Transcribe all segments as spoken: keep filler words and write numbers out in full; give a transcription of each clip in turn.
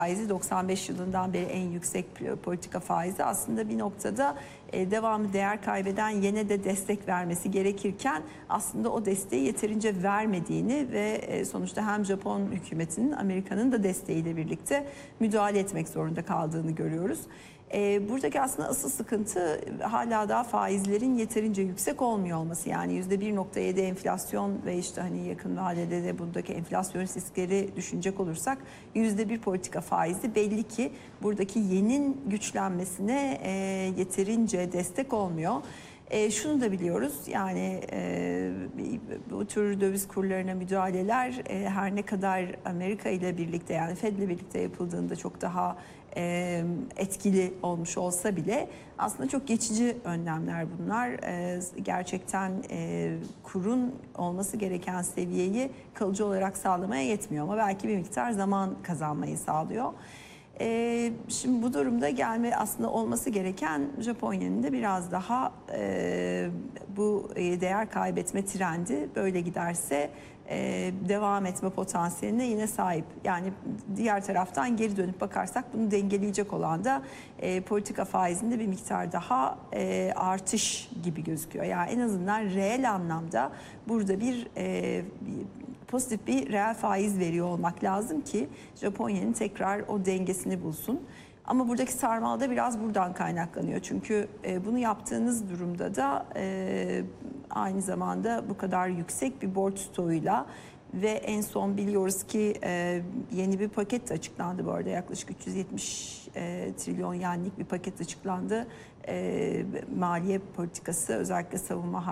faizi doksan beş yılından beri en yüksek politika faizi aslında bir noktada e, devamlı değer kaybeden yene de destek vermesi gerekirken aslında o desteği yeterince vermediğini ve e, sonuçta hem Japon hükümetinin Amerika'nın da desteğiyle birlikte müdahale etmek zorunda kaldığını görüyoruz. E, buradaki aslında asıl sıkıntı hala daha faizlerin yeterince yüksek olmuyor olması. Yani yüzde bir nokta yedi enflasyon ve işte hani yakın vadede de buradaki enflasyon riskleri düşünecek olursak yüzde bir politika faizi belli ki buradaki yenin güçlenmesine e, yeterince destek olmuyor. E, şunu da biliyoruz, yani e, bu tür döviz kurlarına müdahaleler e, her ne kadar Amerika ile birlikte, yani Fed ile birlikte yapıldığında çok daha e, etkili olmuş olsa bile aslında çok geçici önlemler bunlar. E, gerçekten e, kurun olması gereken seviyeyi kalıcı olarak sağlamaya yetmiyor ama belki bir miktar zaman kazanmayı sağlıyor. Ee, şimdi bu durumda gelme aslında olması gereken Japonya'nın da biraz daha e, bu değer kaybetme trendi böyle giderse e, devam etme potansiyeline yine sahip. Yani diğer taraftan geri dönüp bakarsak bunu dengeleyecek olan da e, politika faizinde bir miktar daha e, artış gibi gözüküyor. Yani en azından reel anlamda burada bir, e, bir pozitif bir reel faiz veriyor olmak lazım ki Japonya'nın tekrar o dengesini bulsun. Ama buradaki sarmal da biraz buradan kaynaklanıyor. Çünkü e, bunu yaptığınız durumda da e, aynı zamanda bu kadar yüksek bir borç stoğuyla ve en son biliyoruz ki e, yeni bir paket açıklandı bu arada. Yaklaşık üç yüz yetmiş e, trilyon yenlik bir paket açıklandı. E, maliye politikası, özellikle savunma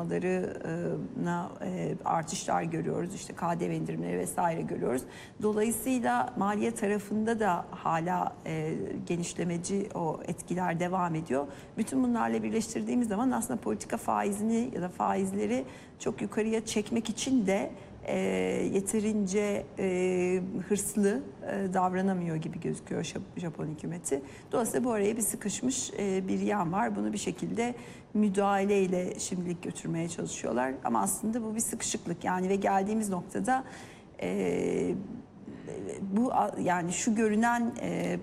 harcamalarına e, artışlar görüyoruz. İşte K D V indirimleri vesaire görüyoruz. Dolayısıyla maliye tarafında da hala e, genişlemeci o etkiler devam ediyor. Bütün bunlarla birleştirdiğimiz zaman aslında politika faizini ya da faizleri çok yukarıya çekmek için de E, yeterince e, hırslı e, davranamıyor gibi gözüküyor Japon hükümeti. Dolayısıyla bu araya bir sıkışmış e, bir yan var. Bunu bir şekilde müdahaleyle şimdilik götürmeye çalışıyorlar. Ama aslında bu bir sıkışıklık yani ve geldiğimiz noktada e, bu yani şu görünen e,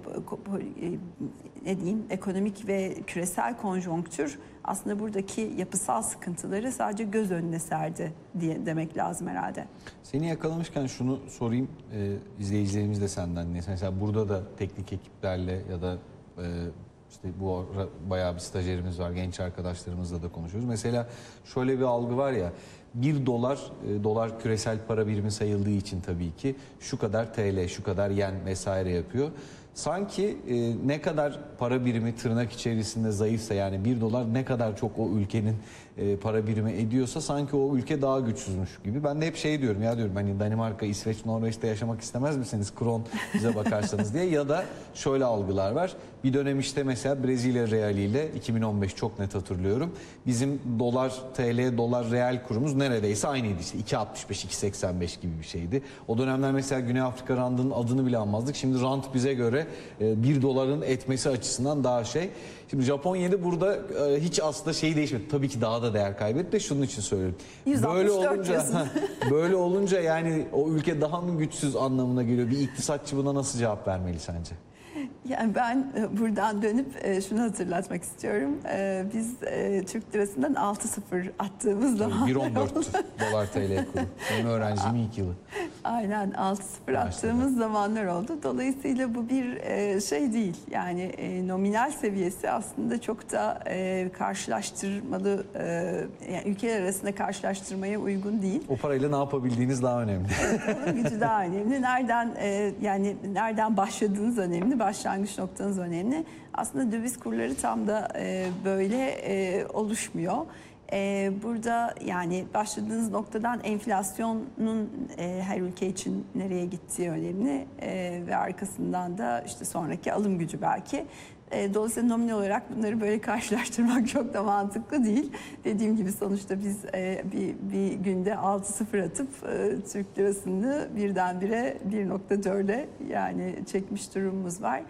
ne diyeyim ekonomik ve küresel konjonktür aslında buradaki yapısal sıkıntıları sadece göz önüne serdi diye demek lazım herhalde. Seni yakalamışken şunu sorayım, e, izleyicilerimiz de senden. Mesela burada da teknik ekiplerle ya da e, işte bu ara bayağı bir stajyerimiz var, genç arkadaşlarımızla da konuşuyoruz. Mesela şöyle bir algı var ya, bir dolar, e, dolar küresel para birimi sayıldığı için tabii ki şu kadar T L, şu kadar yen vesaire yapıyor. Sanki e, ne kadar para birimi tırnak içerisinde zayıfsa, yani bir dolar ne kadar çok o ülkenin e, para birimi ediyorsa sanki o ülke daha güçsüzmüş gibi. Ben de hep şey diyorum ya, diyorum hani Danimarka, İsveç, Norveç'te yaşamak istemez misiniz kron bize bakarsanız diye. Ya da şöyle algılar var. Bir dönem işte mesela Brezilya realiyle iki bin on beş çok net hatırlıyorum. Bizim dolar, T L, dolar reel kurumuz neredeyse aynıydı, işte iki altmış beş, iki seksen beş gibi bir şeydi. O dönemler mesela Güney Afrika randının adını bile almazdık. Şimdi rand bize göre bir doların etmesi açısından daha şey. Şimdi Japonya'da burada hiç aslında şey değişmedi. Tabii ki daha da değer kaybetti de şunun için söylüyorum. Böyle olunca böyle olunca yani o ülke daha mı güçsüz anlamına geliyor. Bir iktisatçı buna nasıl cevap vermeli sence? Yani ben buradan dönüp şunu hatırlatmak istiyorum. Biz Türk lirasından altı sıfır attığımız zaman bir on dört dolar T L kuru. Benim öğrencim ilk yılı. Aynen altı sıfır attığımız zamanlar oldu. Dolayısıyla bu bir şey değil. Yani nominal seviyesi aslında çok da karşılaştırmalı, yani ülkeler arasında karşılaştırmaya uygun değil. O parayla ne yapabildiğiniz daha önemli. Evet, onun gücü daha önemli. Nereden yani nereden başladığınız önemli, başlangıç noktanız önemli. Aslında döviz kurları tam da böyle oluşmuyor. Ee, burada yani başladığınız noktadan enflasyonun e, her ülke için nereye gittiği önemli e, ve arkasından da işte sonraki alım gücü belki. E, dolayısıyla nominal olarak bunları böyle karşılaştırmak çok da mantıklı değil. Dediğim gibi sonuçta biz e, bir, bir günde altı sıfır atıp e, Türk lirasını birdenbire bir nokta dörde yani çekmiş durumumuz var.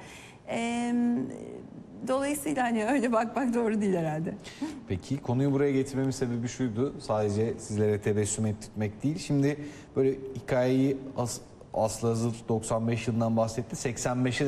E, Dolayısıyla hani öyle bakmak doğru değil herhalde. Peki konuyu buraya getirmemin sebebi şuydu. Sadece sizlere tebessüm ettirmek değil. Şimdi böyle hikayeyi as Aslı Hazır doksan beş yılından bahsetti. seksen beşe